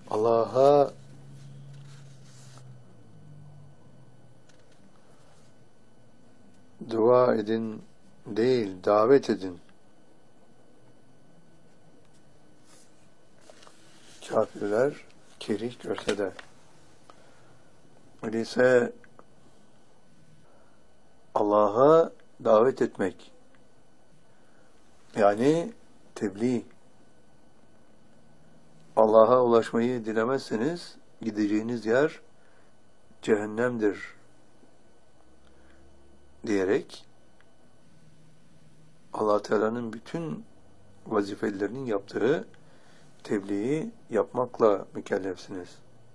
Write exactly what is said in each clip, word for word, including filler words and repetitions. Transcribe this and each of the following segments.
Allah'a dua edin değil, davet edin. Kafirler kerih görse de. Öyleyse Allah'a davet etmek, yani tebliğ. Allah'a ulaşmayı dilemezseniz gideceğiniz yer cehennemdir diyerek Allah Teala'nın bütün vazifelerinin yaptığı tebliği yapmakla mükellefsiniz.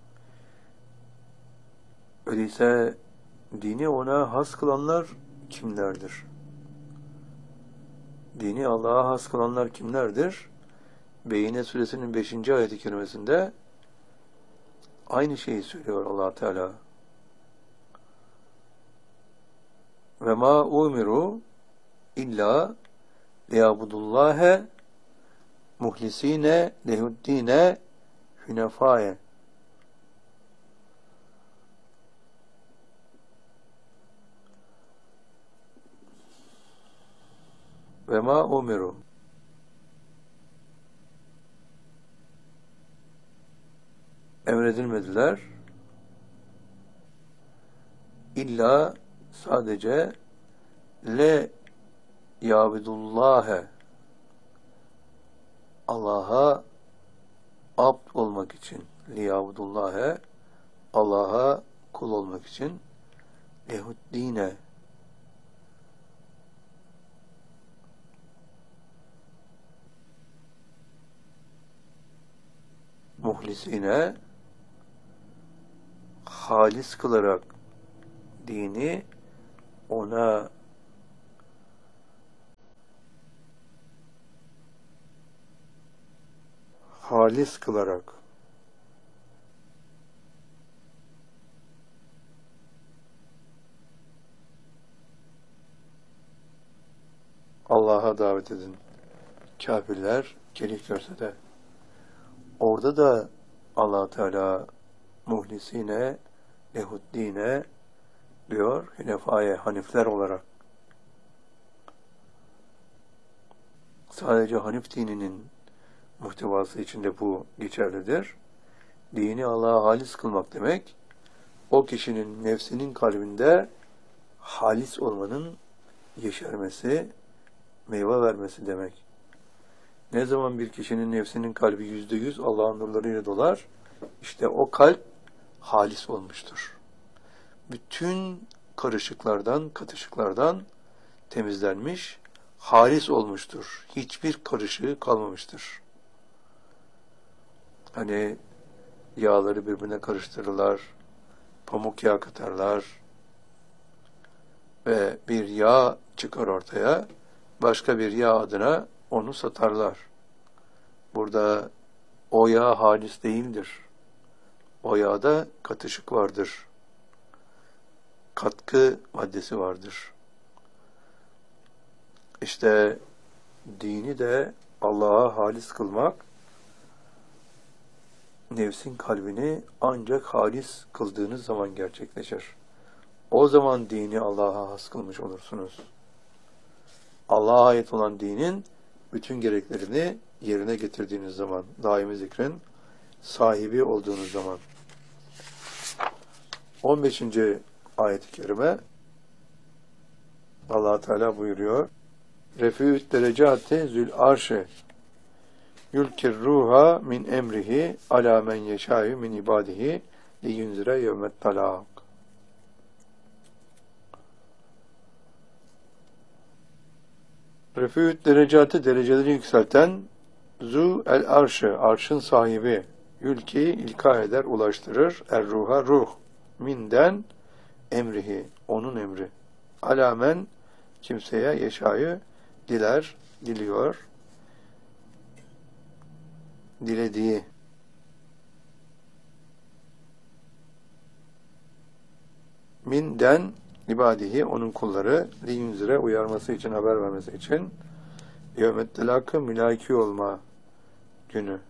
Öyleyse dini ona has kılanlar kimlerdir? Dini Allah'a has kılanlar kimlerdir? Beyyine suresinin beşinci ayet-i kerimesinde aynı şeyi söylüyor Allah Teala. Ve ma umiru illa liyabudullâhe muhlisîne lehuddîne hünefâye. Ve ma umiru, emredilmediler illa sadece le yabidullâhe, Allah'a abd olmak için, liyabudullâhe, Allah'a kul olmak için, lehuddîne, muhlisine, halis kılarak dini ona halis kılarak Allah'a davet edin. Kafirler kerih görse de. Orada da Allah Teala muhlisine lehuddine diyor, hünefaye, hanifler olarak. Sadece Hanif dininin muhtevası içinde bu geçerlidir. Dini Allah'a halis kılmak demek, o kişinin nefsinin kalbinde halis olmanın yeşermesi, meyve vermesi demek. Ne zaman bir kişinin nefsinin kalbi yüzde yüz Allah'ın nurlarıyla dolar, işte o kalp halis olmuştur. Bütün karışıklardan, katışıklardan temizlenmiş, halis olmuştur. Hiçbir karışığı kalmamıştır. Hani yağları birbirine karıştırırlar, pamuk yağ katarlar ve bir yağ çıkar ortaya, başka bir yağ adına onu satarlar. Burada o yağ halis değildir. O yağda katışık vardır. Katkı maddesi vardır. İşte dini de Allah'a halis kılmak, nefsin kalbini ancak halis kıldığınız zaman gerçekleşir. O zaman dini Allah'a has kılmış olursunuz. Allah'a ait olan dinin bütün gereklerini yerine getirdiğiniz zaman, daimi zikrin sahibi olduğunuz zaman. on beşinci ayet-i kerime Allah Teala buyuruyor. Refi'ü't derecati zül arşe yulkir ruha min emrihi ala men yeşâ'ü min ibadihi li yunzire yevmet talâk. Refi'ü't derecati, dereceleri yükselten, zu el arşı, arşın sahibi, yülki ilka eder, ulaştırır, er ruha ruh, minden emrihi, onun emri, alamen kimseye yeşayı diler, diliyor, dilediği. Minden ibadihi, onun kulları, liyunzire, uyarması için, haber vermesi için, yevmet telakı, mülaki olma günü.